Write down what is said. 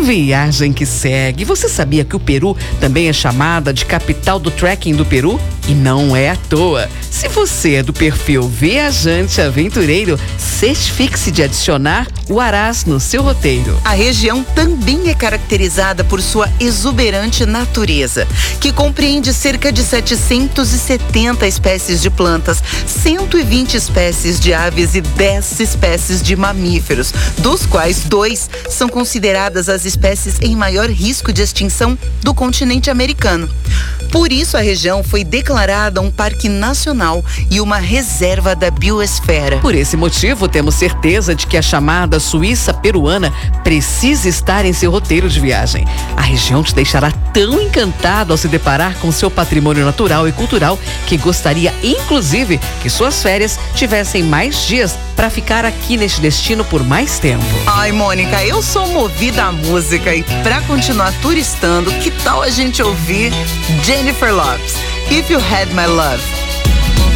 Viagem que segue. Você sabia que o Peru também é chamada de capital do trekking do Peru? E não é à toa. Se você é do perfil viajante aventureiro, certifique-se de adicionar o Huaraz no seu roteiro. A região também é caracterizada por sua exuberante natureza, que compreende cerca de 770 espécies de plantas, 120 espécies de aves e 10 espécies de mamíferos, dos quais 2 são consideradas as espécies em maior risco de extinção do continente americano. Por isso, a região foi declarada um parque nacional e uma reserva da biosfera. Por esse motivo, temos certeza de que a chamada Suíça peruana precisa estar em seu roteiro de viagem. A região te deixará tão encantado ao se deparar com seu patrimônio natural e cultural que gostaria, inclusive, que suas férias tivessem mais dias para ficar aqui neste destino por mais tempo. Ai, Mônica, eu sou movida à música e para continuar turistando, que tal a gente ouvir Jennifer Lopez, If You Had My Love?